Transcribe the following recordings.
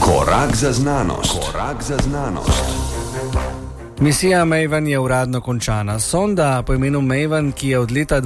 Korak za znanost. Korak za znanost. Misija Maven je uradno končana. Sonda po imenu Maven, ki je od leta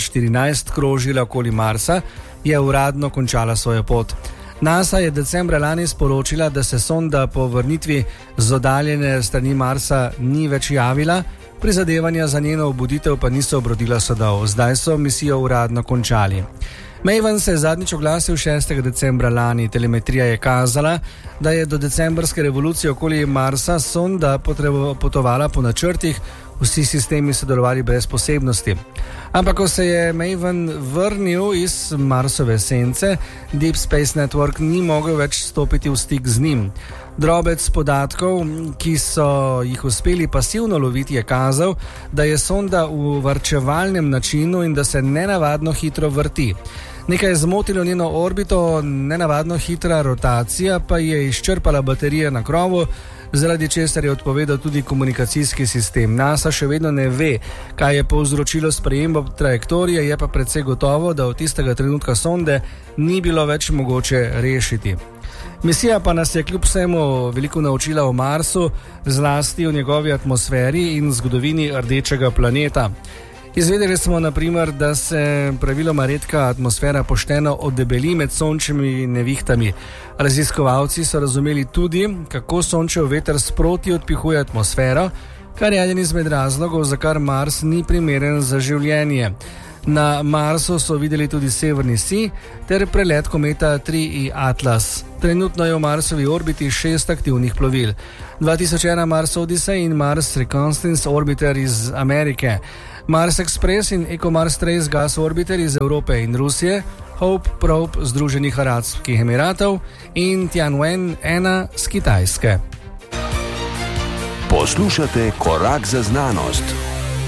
2014 krožila okoli Marsa, je uradno končala svojo pot. NASA je decembra lani sporočila, da se sonda po vrnitvi z oddaljene strani Marsa ni več javila, prizadevanja za njeno obuditev pa niso obrodila sadov. Zdaj so misijo uradno končali. Maven se je zadnjič oglasil 6. decembra lani. Telemetrija je kazala, da je do decembrske revolucije okoli Marsa sonda potovala po načrtih, vsi sistemi so delovali brez posebnosti. Ampak ko se je Maven vrnil iz Marsove sence, Deep Space Network ni mogel več stopiti v stik z njim. Drobec podatkov, ki so jih uspeli pasivno loviti, je kazal, da je sonda v varčevalnem načinu in da se nenavadno hitro vrti. Nekaj je zmotilo njeno orbito, nenavadno hitra rotacija pa je izčrpala baterije na krovu, zaradi česar je odpovedal tudi komunikacijski sistem. NASA še vedno ne ve, kaj je povzročilo spremembo trajektorije, je pa precej gotovo, da od tistega trenutka sonde ni bilo več mogoče rešiti. Misija pa nas je kljub vsemu veliko naučila o Marsu, zlasti o njegovi atmosferi in zgodovini rdečega planeta. Izvedeli smo, na primer, da se praviloma redka atmosfera pošteno oddebeli med sončnimi nevihtami. Raziskovalci so razumeli tudi, kako sončev veter sproti odpihuje atmosfero, kar je eden izmed razlogov, zakaj Mars ni primeren za življenje. Na Marsu so videli tudi severni sij ter prelet kometa 3I Atlas. Trenutno je v Marsovi orbiti 6 aktivnih plovil. 2001 Mars Odyssey in Mars Reconnaissance Orbiter iz Amerike, Mars Express in EcoMars Trace Gas Orbiter iz Evrope in Rusije, Hope Probe Združenih arabskih emiratov in Tianwen-1 z Kitajske. Poslušate Korak za znanost.